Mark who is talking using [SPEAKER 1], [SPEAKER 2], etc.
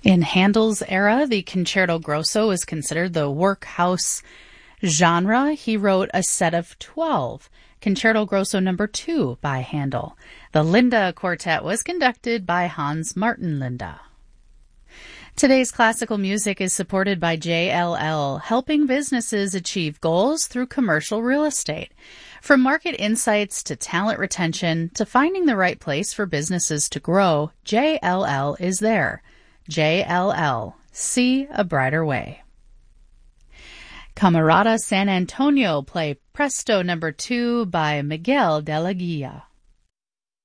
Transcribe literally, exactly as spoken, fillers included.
[SPEAKER 1] In Handel's era, the concerto grosso is considered the workhouse genre. He wrote a set of twelve. Concerto Grosso number two by Handel. The Linda Quartet was conducted by Hans Martin Linda. Today's classical music is supported by J L L, helping businesses achieve goals through commercial real estate. From market insights to talent retention to finding the right place for businesses to grow, J L L is there. J L L. See a brighter way. Camerata San Antonio play Presto number two by Miguel de la Guia.